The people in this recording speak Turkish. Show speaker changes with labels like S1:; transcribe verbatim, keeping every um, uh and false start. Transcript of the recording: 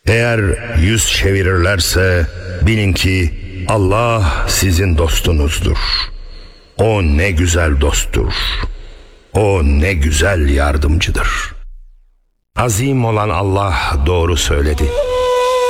S1: Eğer yüz çevirirlerse bilin ki Allah sizin dostunuzdur. O ne güzel dosttur. O ne güzel yardımcıdır. Azim olan Allah doğru söyledi.